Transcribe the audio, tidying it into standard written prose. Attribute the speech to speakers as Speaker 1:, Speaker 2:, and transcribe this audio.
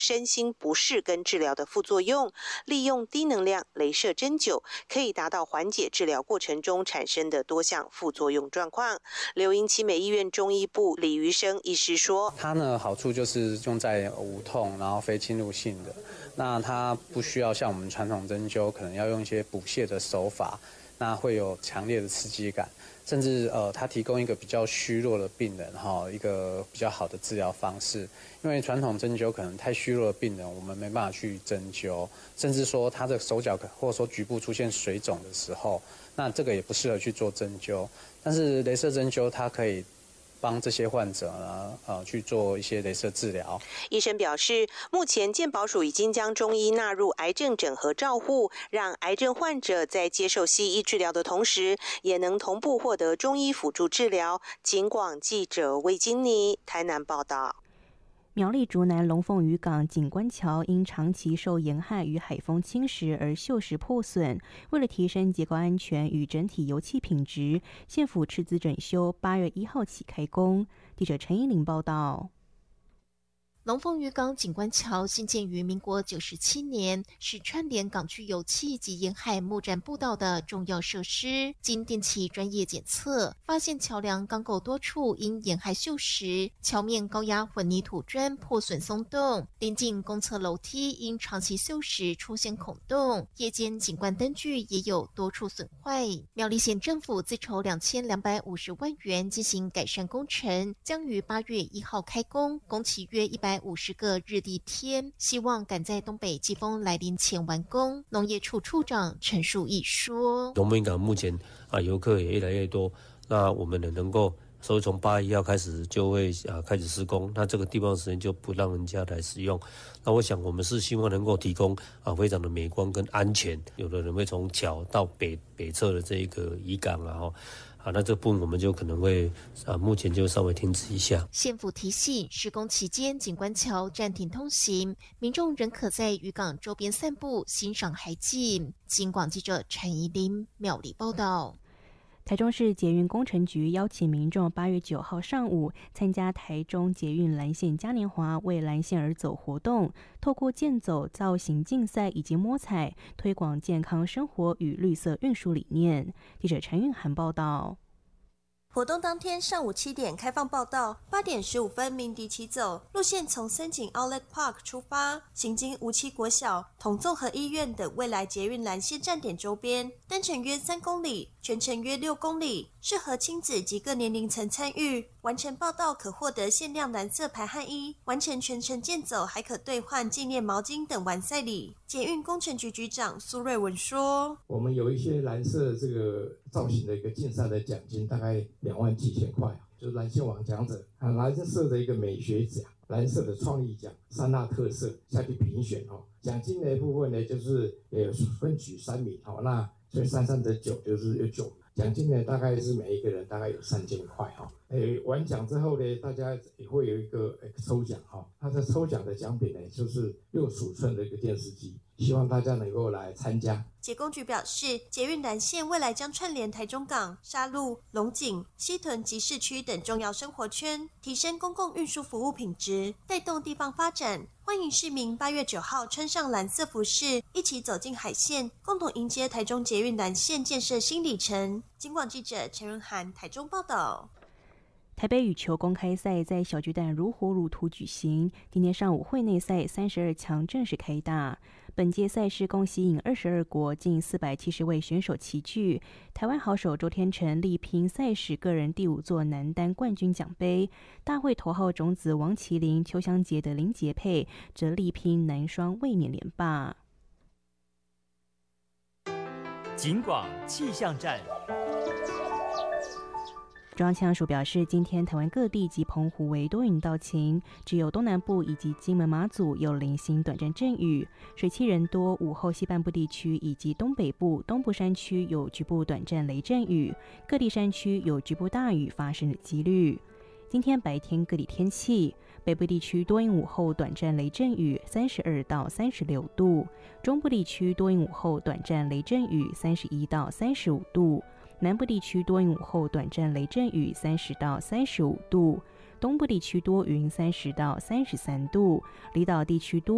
Speaker 1: 身心不适跟治疗的副作用，利用低能量雷射针灸可以达到缓解治疗过程中产生的多项副作用状况。柳营奇美医院中医部李余生医师说，
Speaker 2: 它呢好处就是用在无痛然后非侵入性的，那它不需要像我们传统针灸可能要用一些补泻的手法，那会有强烈的刺激感，甚至它提供一个比较虚弱的病人一个比较好的治疗方式。因为传统针灸可能太虚弱的病人我们没办法去针灸，甚至说他的手脚或者说局部出现水肿的时候，那这个也不适合去做针灸。但是雷射针灸它可以帮这些患者呢，去做一些雷射治疗。
Speaker 1: 医生表示，目前健保署已经将中医纳入癌症整合照护，让癌症患者在接受西医治疗的同时，也能同步获得中医辅助治疗。警广记者魏金妮台南报道。
Speaker 3: 苗栗竹南龙凤渔港景观桥因长期受盐害与海风侵蚀而锈蚀破损，为了提升结构安全与整体油气品质，县府斥资整修，8月1号起开工。记者陈依玲报道。
Speaker 4: 龙凤渔港景观桥兴建于民国97年，是串联港区油气及沿海木栈步道的重要设施。经定期专业检测，发现桥梁钢构多处因沿海锈蚀，桥面高压混凝土砖破损松动，临近公厕楼梯因长期锈蚀出现孔洞，夜间景观灯具也有多处损坏。苗栗县政府自筹2250万元进行改善工程，将于8月1号开工，工期约150个日历天，希望赶在东北季风来临前完工。农业处处长陈树义说：
Speaker 5: 龙凤港目前游客也越来越多，那我们也能够所以从8月1号开始就会开始施工，那这个地方时间就不让人家来使用。那我想我们是希望能够提供非常的美观跟安全。有的人会从桥到北侧的这一个渔港那这部分我们就可能会目前就稍微停止一下。
Speaker 4: 县府提醒，施工期间景观桥暂停通行，民众仍可在渔港周边散步欣赏海景。警广记者陈怡琳苗栗报道。
Speaker 3: 台中市捷运工程局邀请民众8月9号上午参加台中捷运蓝线嘉年华为蓝线而走活动，透过健走、造型竞赛以及摸彩，推广健康生活与绿色运输理念。记者陈韵涵报道。
Speaker 6: 活动当天上午7点开放报到，8点15分鸣笛起走，路线从三井 Outlet Park 出发，行经梧栖国小、同综合医院等未来捷运蓝线站点周边，单程约3公里，全程约6公里，适合亲子及各年龄层参与。完成报到可获得限量蓝色排汗衣，完成全程健走还可兑换纪念毛巾等完赛礼。捷运工程局局长苏瑞文说：
Speaker 7: 我们有一些蓝色这个造型的一个竞赛的奖金，大概27000块，就是蓝线网奖者，蓝色的一个美学奖、蓝色的创意奖、3大特色下去评选奖金的部分呢，就是分举3名那所以33得9就是有9名。奖金呢，大概是每一个人大概有3000块完奖之后呢，大家也会有一个抽奖它的抽奖的奖品呢，就是60寸的一个电视机，希望大家能够来参加。
Speaker 6: 捷工局表示，捷运蓝线未来将串联台中港、沙鹿、龙井、西屯及市区等重要生活圈，提升公共运输服务品质，带动地方发展。欢迎市民8月9号穿上蓝色服饰，一起走进海线，共同迎接台中捷运蓝线建设新里程。警广记者陈润涵台中报道。
Speaker 3: 台北羽球公开赛在小巨蛋如火如荼举行，今天上午会内赛32强正式开打。本届赛事共吸引22国近470位选手齐聚。台湾好手周天成力拼赛事个人第5座男单冠军奖杯，大会头号种子王麒麟、邱湘杰的林杰配则力拼男双卫冕连霸。
Speaker 8: 警广气象站。
Speaker 3: 中央气象署表示，今天台湾各地及澎湖为多云到晴，只有东南部以及金门马祖有零星短暂阵雨，水汽人多，午后西半部地区以及东北部、东部山区有局部短暂雷阵雨，各地山区有局部大雨发生的几率。今天白天各地天气，北部地区多云午后短暂雷阵雨，32到36度；中部地区多云午后短暂雷阵雨，31到35度；南部地区多云午后短暂雷阵雨，30到35度；东部地区多云，30到33度；离岛地区多